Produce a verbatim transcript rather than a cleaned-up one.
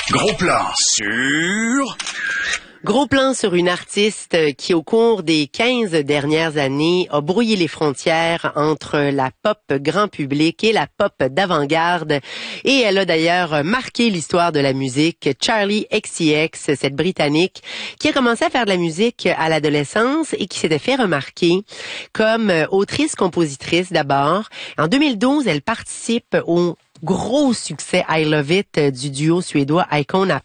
Gros plan sur... Gros plan sur une artiste qui, au cours des quinze dernières années, a brouillé les frontières entre la pop grand public et la pop d'avant-garde. Et elle a d'ailleurs marqué l'histoire de la musique. Charli X C X, cette Britannique, qui a commencé à faire de la musique à l'adolescence et qui s'était fait remarquer comme autrice-compositrice d'abord. En deux mille douze, elle participe au gros succès I Love It du duo suédois Icona